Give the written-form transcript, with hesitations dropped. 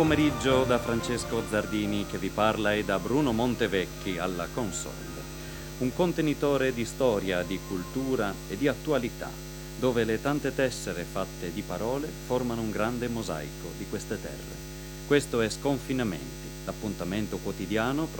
pomeriggio da Francesco Zardini che vi parla e da Bruno Montevecchi alla console. Un contenitore di storia, di cultura e di attualità, dove le tante tessere fatte di parole formano un grande mosaico di queste terre. Questo è Sconfinamenti, l'appuntamento quotidiano